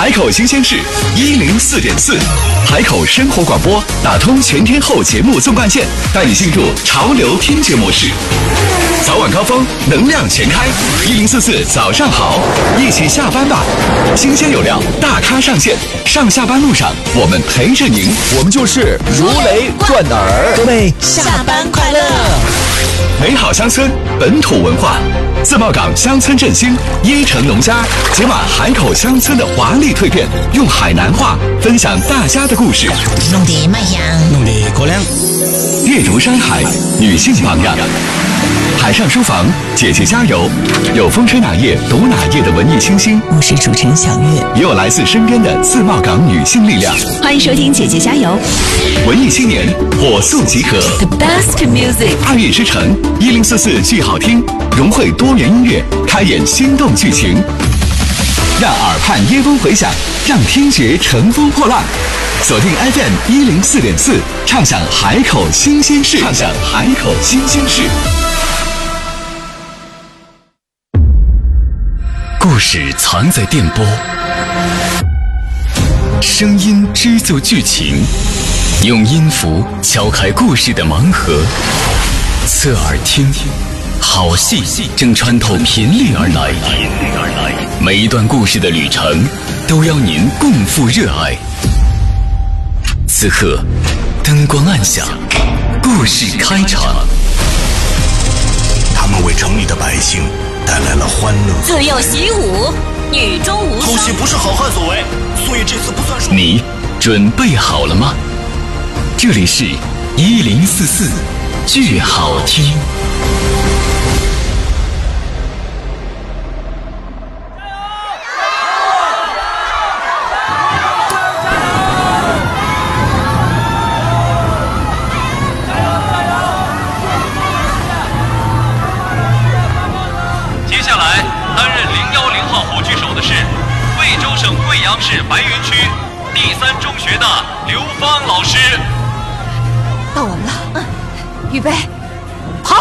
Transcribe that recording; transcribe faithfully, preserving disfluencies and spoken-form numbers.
海口新鲜事一零四点四，海口生活广播打通全天候节目纵贯线，带你进入潮流听觉模式。早晚高峰，能量全开，一零四四早上好，一起下班吧。新鲜有料，大咖上线，上下班路上我们陪着您， 我们就是如雷贯耳。 各位下班快乐！ 美好乡村，本土文化。自贸港乡村振兴，椰城农家解码海口乡村的华丽蜕变，用海南话分享大家的故事。 弄得卖香， 弄得过凉。 阅读山海，女性榜样。海上书房，姐姐加油！有风吹哪页读哪页的文艺清新， 我是主持人小月， 也有来自身边的自贸港女性力量。 欢迎收听姐姐加油！ 文艺青年火速集合 ，The best music， 二月之城一零四四剧好听，融汇多元音乐，开演心动剧情，让耳畔椰风回响，让听觉乘风破浪。锁定 F M 一零四点四，畅享海口新鲜事，畅享海口新鲜事。故事藏在电波，声音织就剧情，用音符敲开故事的盲盒。侧耳听，好戏正穿透频率而来，每一段故事的旅程都要您共赴热爱。此刻，灯光暗下，故事开场。 他们为城里的百姓带来了欢乐。 自幼习武，女中无双。 偷袭不是好汉所为，所以这次不算数。 你准备好了吗？这里是一零四四剧好听。 市白云区第三中学的刘芳老师， 到我们了，嗯，预备，